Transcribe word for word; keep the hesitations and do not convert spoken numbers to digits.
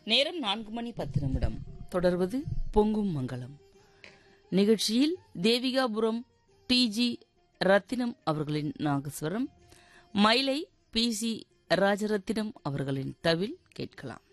நேரம் நான்கு மணி பத்து நிமிடம். தொடர்வது பொங்கும் மங்களம் நிகழ்ச்சியில் தேவிகாபுரம் டி ஜி ரத்தினம் அவர்களின் நாகஸ்வரம், மயிலை பி சி ராஜரத்தினம் அவர்களின் தவில் கேட்கலாம்.